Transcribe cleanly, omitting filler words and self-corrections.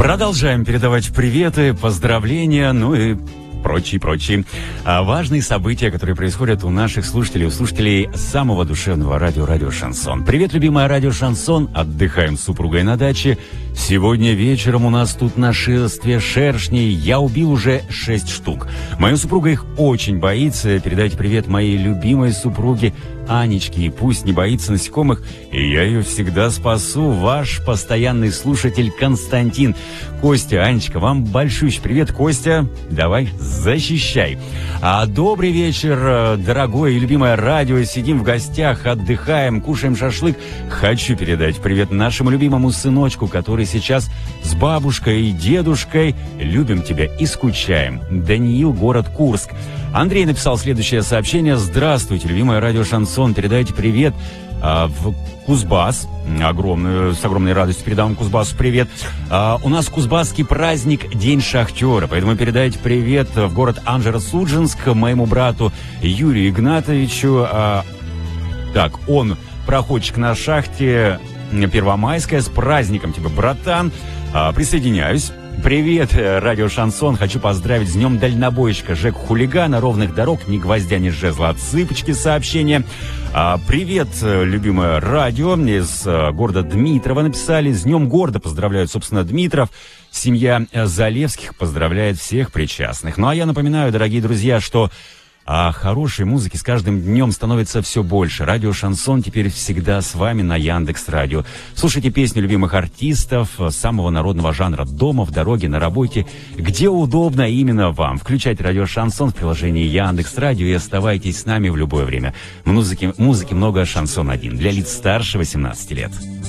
Продолжаем передавать приветы, поздравления, ну и прочие. Важные события, которые происходят у наших слушателей, у слушателей самого душевного радио Шансон. Привет, любимое радио Шансон. Отдыхаем с супругой на даче. Сегодня вечером у нас тут нашествие шершней. Я убил уже 6 штук. Моя супруга их очень боится. Передайте привет моей любимой супруге Анечке. И пусть не боится насекомых, и я ее всегда спасу. Ваш постоянный слушатель Константин. Костя, Анечка, вам большущий привет. Костя, давай, защищай. Добрый вечер, дорогое и любимое радио. Сидим в гостях, отдыхаем, кушаем шашлык. Хочу передать привет нашему любимому сыночку, который сейчас с бабушкой и дедушкой. Любим тебя и скучаем. Даниил, город Курск. Андрей написал следующее сообщение. Здравствуйте, любимое радио Шансон. Передайте привет в Кузбасс. С огромной радостью передам Кузбассу привет. У нас кузбасский праздник День шахтера, поэтому передайте привет в город Анжеро-Судженск моему брату Юрию Игнатовичу. Он проходчик на шахте Первомайская. С праздником тебя, братан. Присоединяюсь. Привет, радио Шансон. Хочу поздравить с днем дальнобойщика Жеку Хулигана, ровных дорог, ни гвоздя, ни жезла от цыпочки сообщение. Привет, любимое радио. Из города Дмитрова написали. С днем города поздравляют, собственно, Дмитров. Семья Залевских поздравляет всех причастных. Ну а я напоминаю, дорогие друзья, что хорошей музыки с каждым днем становится все больше. Радио Шансон теперь всегда с вами на Яндекс.Радио. Слушайте песни любимых артистов самого народного жанра дома, в дороге, на работе, где удобно именно вам. Включайте радио Шансон в приложении Яндекс.Радио и оставайтесь с нами в любое время. Музыки много, Шансон 1 для лиц старше 18 лет.